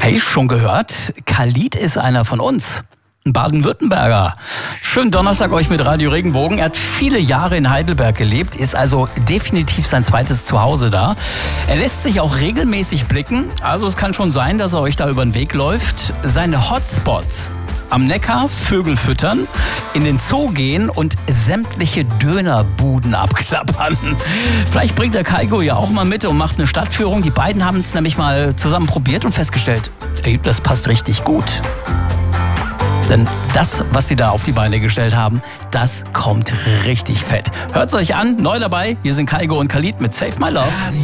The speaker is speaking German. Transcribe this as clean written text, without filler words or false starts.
Hey, schon gehört? Khalid ist einer von uns. Ein Baden-Württemberger. Schönen Donnerstag euch mit Radio Regenbogen. Er hat viele Jahre in Heidelberg gelebt, ist also definitiv sein zweites Zuhause da. Er lässt sich auch regelmäßig blicken, also es kann schon sein, dass er euch da über den Weg läuft. Seine Hotspots: am Neckar Vögel füttern, in den Zoo gehen und sämtliche Dönerbuden abklappern. Vielleicht bringt der Kaigo ja auch mal mit und macht eine Stadtführung. Die beiden haben es nämlich mal zusammen probiert und festgestellt, ey, das passt richtig gut. Denn das, was sie da auf die Beine gestellt haben, das kommt richtig fett. Hört's euch an, neu dabei. Hier sind Kaigo und Khalid mit Save My Love.